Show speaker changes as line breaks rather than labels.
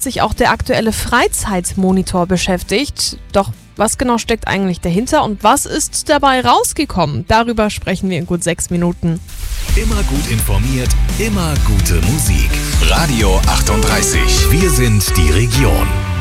hat sich auch der aktuelle Freizeitmonitor beschäftigt. Doch was genau steckt eigentlich dahinter und was ist dabei rausgekommen? Darüber sprechen wir in gut 6 Minuten.
Immer gut informiert, immer gute Musik. Radio 38. Wir sind die Region.